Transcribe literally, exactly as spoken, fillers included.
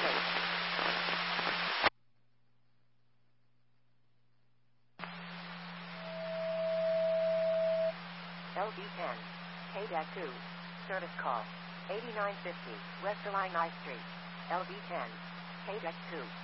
safe. L B ten, K two, service call, eighty-nine fifty, West Illini Street, L B ten, K two.